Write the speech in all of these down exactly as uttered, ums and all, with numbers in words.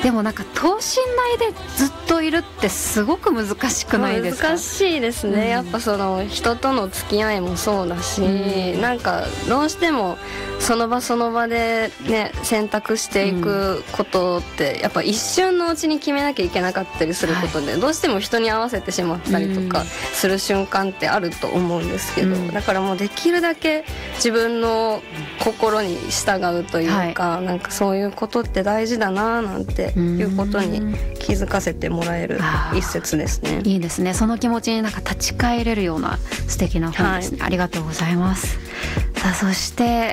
でもなんか等身大でずっといるってすごく難しくないですか？ 難しいですね、うん、やっぱその人との付き合いもそうだし、うん、なんかどうしてもその場その場でね選択していくことってやっぱ一瞬のうちに決めなきゃいけなかったりすることで、はい、どうしても人に合わせてしまったりとかする瞬間ってあると思うんですけど、うん、だからもうできるだけ自分の心に従うというか、はい、なんかそういうことって大事だななんていうことに気づかせてもらえる一節ですね。 いいですね。その気持ちになんか立ち返れるような素敵な本ですね、はい、ありがとうございます。さあそして、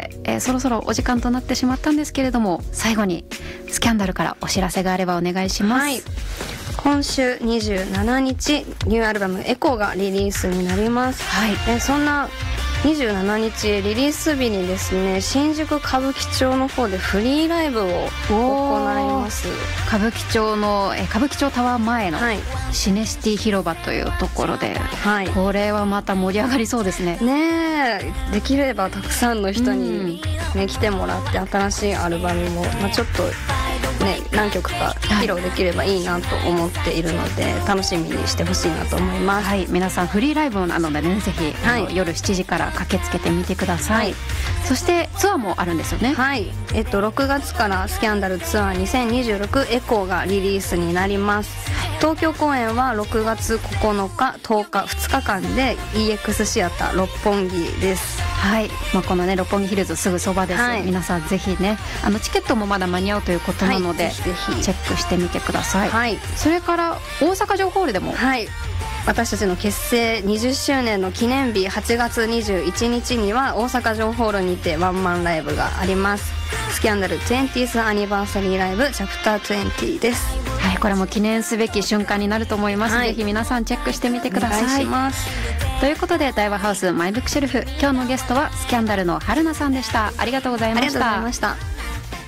えー、そろそろお時間となってしまったんですけれども、最後にスキャンダルからお知らせがあればお願いします。はい、 今週にじゅうしちにちニューアルバムエコーがリリースになります。はい、えー、そんなにじゅうしちにちリリース日にですね、新宿歌舞伎町の方でフリーライブを行います。 歌舞伎町のえ歌舞伎町タワー前のシネシティ広場というところで、はい、これはまた盛り上がりそうですね。 ねえ、できればたくさんの人に、ね、来てもらって新しいアルバムも、まあ、ちょっとね、何曲か披露できればいいなと思っているので、はい、楽しみにしてほしいなと思います。 はい、皆さんフリーライブなのでね、ぜひ、はい、夜しちじから駆けつけてみてください。はい、そしてツアーもあるんですよね。 はい、えっと、ろくがつからスキャンダルツアーにせんにじゅうろくエコーがリリースになります。東京公演はろくがつここのかとおかふつかかんで イーエックス シアター六本木です。 はい、まあ、このね六本木ヒルズすぐそばです。はい、皆さんぜひね、あのチケットもまだ間に合うということなので、はい、ぜひチェックしてみてください。はい、それから大阪城ホールでも、 はい、私たちの結成にじゅっしゅうねんの記念日はちがつにじゅういちにちには大阪城ホールにてワンマンライブがあります。スキャンダル トゥエンティース アニバーサリーライブチャプターにじゅうです。 はい、これも記念すべき瞬間になると思います。はい、ぜひ皆さんチェックしてみてください。お願いします。ということで、大和ハウスマイブックシェルフ、今日のゲストはスキャンダルの春菜さんでした。ありがとうございました。 ありがとうございました。